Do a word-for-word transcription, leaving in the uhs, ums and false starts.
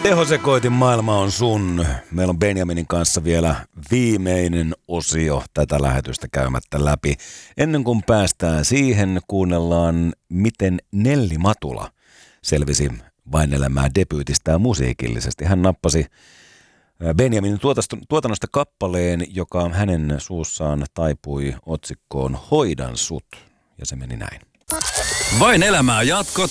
Tehosekoitin maailma on sun. Meillä on Benjaminin kanssa vielä viimeinen osio tätä lähetystä käymättä läpi. Ennen kuin päästään siihen, kuunnellaan, miten Nelli Matula selvisi Vain elämää debyytistään musiikillisesti. Hän nappasi Benjaminin tuotannosta kappaleen, joka hänen suussaan taipui otsikkoon Hoidan sut. Ja se meni näin. Vain elämää jatkot